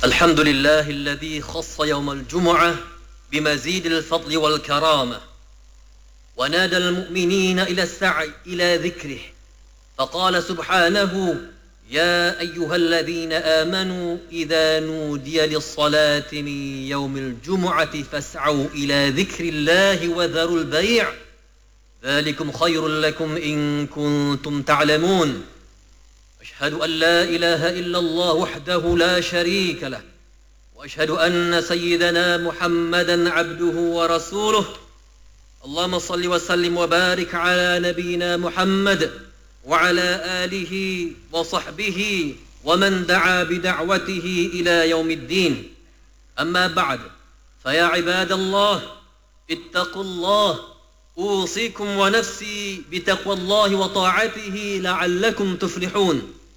الحمد لله الذي خص يوم الجمعة بمزيد الفضل والكرامة ونادى المؤمنين إلى السعي إلى ذكره فقال سبحانه يا أيها الذين آمنوا إذا نودي للصلاة من يوم الجمعة فاسعوا إلى ذكر الله وذروا البيع ذلكم خير لكم إن كنتم تعلمون أشهد أن لا إله إلا الله وحده لا شريك له وأشهد أن سيدنا محمدا عبده ورسوله اللهم صل وسلم وبارك على نبينا محمد وعلى آله وصحبه ومن دعا بدعوته إلى يوم الدين أما بعد فيا عباد الله اتقوا الله أوصيكم ونفسي بتقوى الله وطاعته لعلكم تفلحون.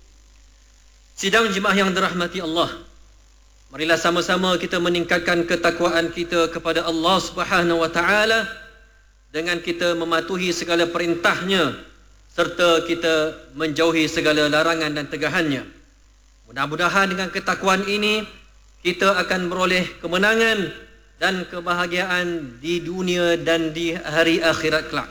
Sidang jemaah yang dirahmati Allah, marilah sama-sama kita meningkatkan ketakwaan kita kepada Allah Subhanahu wa taala dengan kita mematuhi segala perintahnya serta kita menjauhi segala larangan dan tegahannya. Mudah-mudahan dengan ketakwaan ini kita akan beroleh kemenangan dan kebahagiaan di dunia dan di hari akhirat kelak.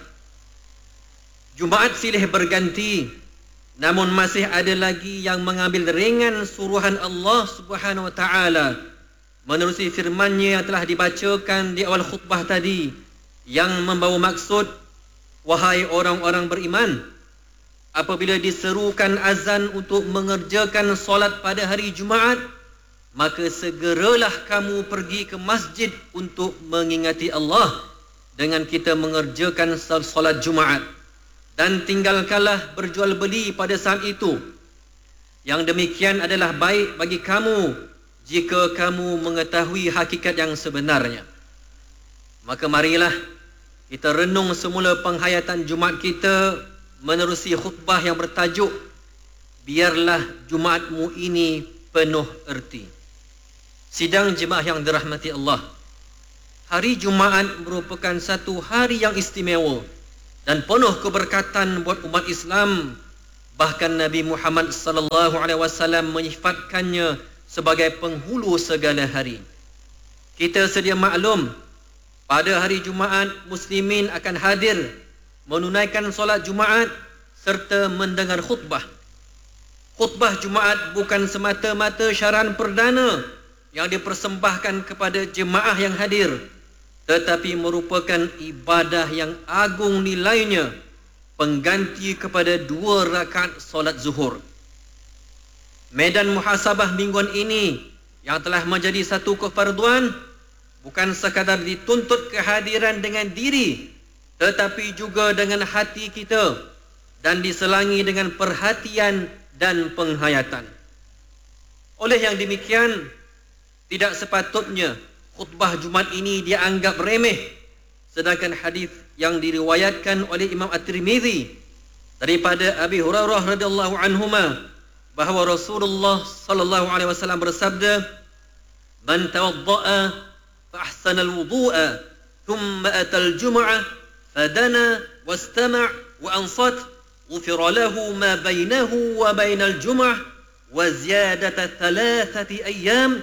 Jumaat silih berganti, namun masih ada lagi yang mengambil ringan suruhan Allah Subhanahu wa taala menerusi firman-Nya yang telah dibacakan di awal khutbah tadi, yang membawa maksud, wahai orang-orang beriman, apabila diserukan azan untuk mengerjakan solat pada hari Jumaat, maka segeralah kamu pergi ke masjid untuk mengingati Allah dengan kita mengerjakan solat Jumaat, dan tinggalkanlah berjual beli pada saat itu. Yang demikian adalah baik bagi kamu jika kamu mengetahui hakikat yang sebenarnya. Maka marilah kita renung semula penghayatan Jumaat kita menerusi khutbah yang bertajuk biarlah Jumaatmu ini penuh erti. Sidang jemaah yang dirahmati Allah, hari Jumaat merupakan satu hari yang istimewa dan penuh keberkatan buat umat Islam. Bahkan Nabi Muhammad sallallahu alaihi wasallam menyifatkannya sebagai penghulu segala hari. Kita sedia maklum, pada hari Jumaat muslimin akan hadir menunaikan solat Jumaat serta mendengar khutbah. Khutbah Jumaat bukan semata-mata syarahan perdana yang dipersembahkan kepada jemaah yang hadir, tetapi merupakan ibadah yang agung nilainya, pengganti kepada 2 rakaat solat zuhur. Medan muhasabah mingguan ini yang telah menjadi satu kefarduan bukan sekadar dituntut kehadiran dengan diri, tetapi juga dengan hati kita, dan diselangi dengan perhatian dan penghayatan. Oleh yang demikian, tidak sepatutnya khutbah Jumaat ini dianggap remeh, sedangkan hadis yang diriwayatkan oleh Imam At-Tirmizi daripada Abi Hurairah radhiyallahu anhuma bahawa Rasulullah sallallahu alaihi wasallam bersabda, "Man tawadda'a fa ahsana al-wudu'a thumma ata al-jum'ah fadana wastama' wa ansat ghufira lahu ma bainahu wa bainal jum'ah wa ziyadata 3 ayyam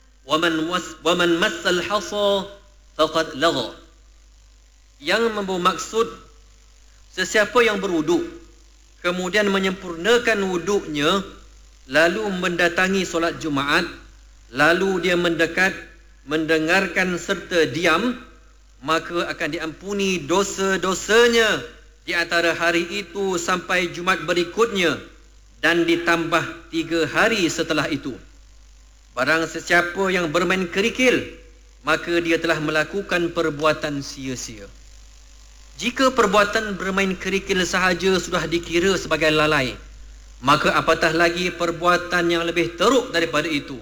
waman massal hasa faqad lagha." Yang membawa maksud, sesiapa yang berwuduk kemudian menyempurnakan wuduknya lalu mendatangi solat Jumaat, lalu dia mendekat, mendengarkan serta diam, maka akan diampuni dosa-dosanya di antara hari itu sampai Jumaat berikutnya, dan ditambah 3 hari setelah itu. Barang sesiapa yang bermain kerikil, maka dia telah melakukan perbuatan sia-sia. Jika perbuatan bermain kerikil sahaja sudah dikira sebagai lalai, maka apatah lagi perbuatan yang lebih teruk daripada itu.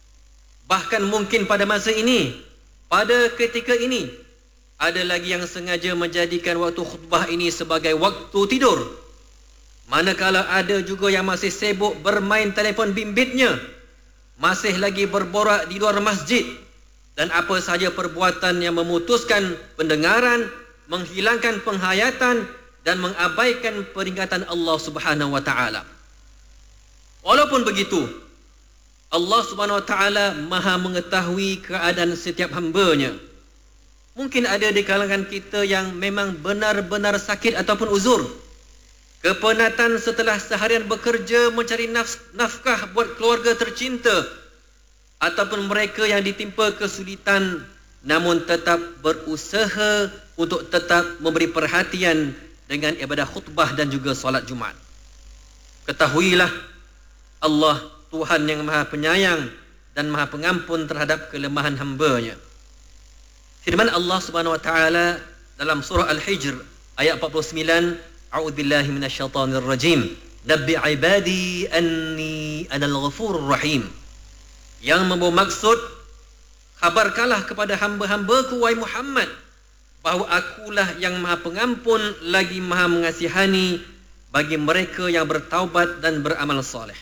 Bahkan mungkin pada masa ini, pada ketika ini, ada lagi yang sengaja menjadikan waktu khutbah ini sebagai waktu tidur. Manakala ada juga yang masih sibuk bermain telefon bimbitnya, masih lagi berborak di luar masjid, dan apa sahaja perbuatan yang memutuskan pendengaran, menghilangkan penghayatan dan mengabaikan peringatan Allah Subhanahu wa taala. Walaupun begitu, Allah Subhanahu Wa Taala Maha mengetahui keadaan setiap hamba-Nya. Mungkin ada di kalangan kita yang memang benar-benar sakit ataupun uzur. Kepenatan setelah seharian bekerja mencari nafkah buat keluarga tercinta, ataupun mereka yang ditimpa kesulitan namun tetap berusaha untuk tetap memberi perhatian dengan ibadah khutbah dan juga solat Jumaat. Ketahuilah, Allah Tuhan yang Maha Penyayang dan Maha Pengampun terhadap kelemahan hamba-Nya. Firman Allah Subhanahu Wa Taala dalam surah Al-Hijr ayat 49, A'udzubillahi minasyaitonir rajim. Nabbi 'ibadi anni anal ghafurur rahim. Yang membawa maksud, khabarkanlah kepada hamba-hambaku wahai Muhammad bahawa akulah yang Maha Pengampun lagi Maha Mengasihani bagi mereka yang bertaubat dan beramal soleh.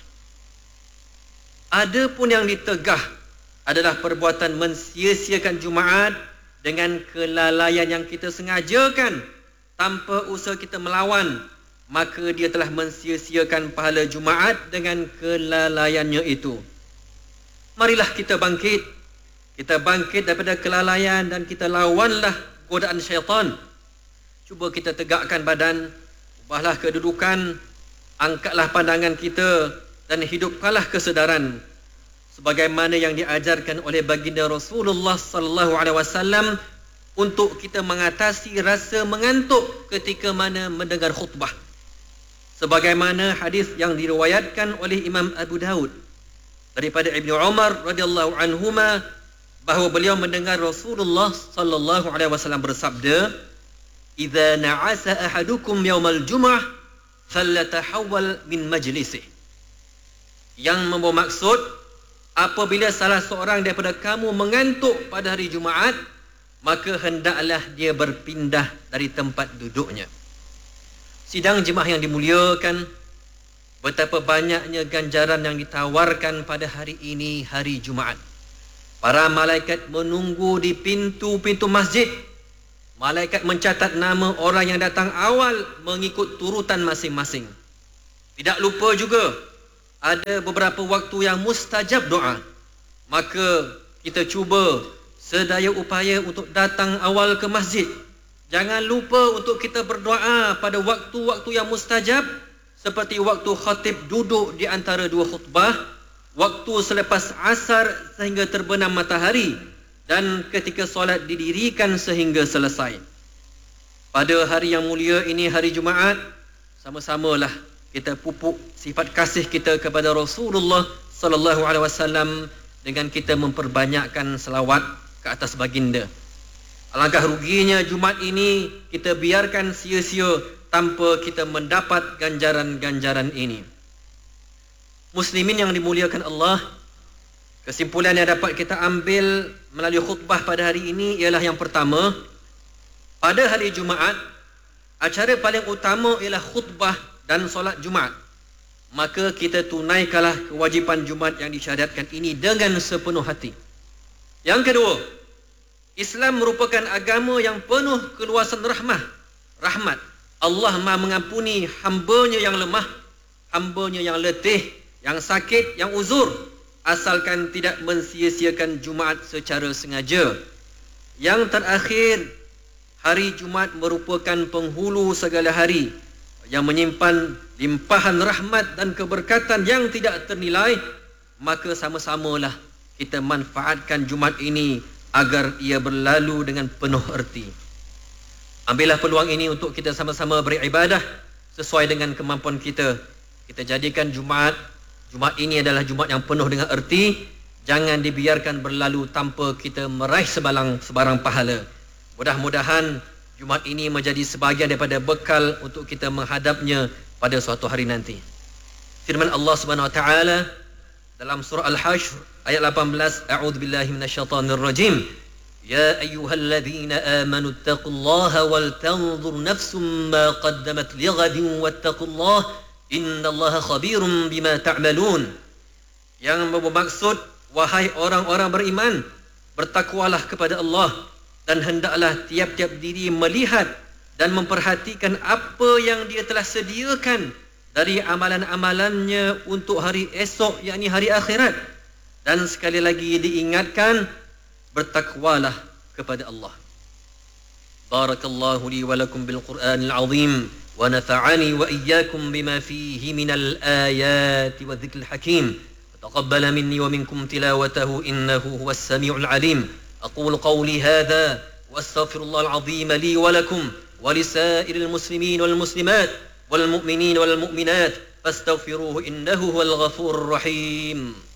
Ada pun yang ditegah adalah perbuatan mensia-siakan Jumaat dengan kelalaian yang kita sengajakan tanpa usaha kita melawan, maka dia telah mensia-siakan pahala Jumaat dengan kelalaiannya itu. Marilah kita bangkit. Kita bangkit daripada kelalaian dan kita lawanlah godaan syaitan. Cuba kita tegakkan badan, ubahlah kedudukan, angkatlah pandangan kita dan hidupkanlah kesedaran sebagaimana yang diajarkan oleh baginda Rasulullah sallallahu alaihi wasallam untuk kita mengatasi rasa mengantuk ketika mana mendengar khutbah. Sebagaimana hadis yang diriwayatkan oleh Imam Abu Daud daripada Ibnu Umar radhiyallahu anhuma bahawa beliau mendengar Rasulullah sallallahu alaihi wasallam bersabda, "Idza na'asa ahadukum yaumal jum'ah falyatahawwal min majlisih." Yang membawa maksud, apabila salah seorang daripada kamu mengantuk pada hari Jumaat, maka hendaklah dia berpindah dari tempat duduknya. Sidang jemaah yang dimuliakan, betapa banyaknya ganjaran yang ditawarkan pada hari ini, hari Jumaat. Para malaikat menunggu di pintu-pintu masjid. Malaikat mencatat nama orang yang datang awal mengikut turutan masing-masing. Tidak lupa juga, ada beberapa waktu yang mustajab doa. Maka kita cuba sedaya upaya untuk datang awal ke masjid. Jangan lupa untuk kita berdoa pada waktu-waktu yang mustajab, seperti waktu khatib duduk di antara dua khutbah, waktu selepas asar sehingga terbenam matahari, dan ketika solat didirikan sehingga selesai. Pada hari yang mulia ini, hari Jumaat, sama-samalah kita pupuk sifat kasih kita kepada Rasulullah sallallahu alaihi wasallam dengan kita memperbanyakkan selawat ke atas baginda. Alangkah ruginya Jumaat ini kita biarkan sia-sia tanpa kita mendapat ganjaran-ganjaran ini. Muslimin yang dimuliakan Allah, kesimpulan yang dapat kita ambil melalui khutbah pada hari ini ialah yang pertama, pada hari Jumaat, acara paling utama ialah khutbah dan solat Jumaat. Maka kita tunaikanlah kewajipan Jumaat yang disyariatkan ini dengan sepenuh hati. Yang kedua, Islam merupakan agama yang penuh keluasan rahmat. Allah Maha mengampuni hamba-Nya yang lemah, hamba-Nya yang letih, yang sakit, yang uzur, asalkan tidak mensia-siakan Jumaat secara sengaja. Yang terakhir, hari Jumaat merupakan penghulu segala hari yang menyimpan limpahan rahmat dan keberkatan yang tidak ternilai. Maka sama-samalah kita manfaatkan Jumaat ini agar ia berlalu dengan penuh erti. Ambillah peluang ini untuk kita sama-sama beribadah sesuai dengan kemampuan kita. Kita jadikan Jumaat ini adalah Jumaat yang penuh dengan erti. Jangan dibiarkan berlalu tanpa kita meraih sebarang pahala. Mudah-mudahan Jumaat ini menjadi sebahagian daripada bekal untuk kita menghadapnya pada suatu hari nanti. Firman Allah Subhanahu Wa Taala dalam surah Al-Hashr ayat 18, A'udzubillahi minasyaitonir rajim. Ya ayyuhalladzina amanu taqullaha wal tanzur nafsum ma qaddamat lighadin wattaqullaha innallaha khabirum bima ta'malun. Yang bermaksud, wahai orang-orang beriman, bertakwalah kepada Allah dan hendaklah tiap-tiap diri melihat dan memperhatikan apa yang dia telah sediakan dari amalan-amalannya untuk hari esok, yakni hari akhirat. Dan sekali lagi diingatkan, bertakwalah kepada Allah. Barakallahu li wa lakum bil Qur'anil azim wa nafa'ani wa iyyakum bima fihi minal ayati wa dhikril hakim. Taqabbala minni wa minkum tilawatahu innahu huwas samiul alim. Aqulu qawli hadha wa astaghfirullahal azim li wa lakum wa lisairil muslimin wal muslimat wal mu'minin wal mu'minat fastaghfiruhu innahu huwal ghafurur rahim.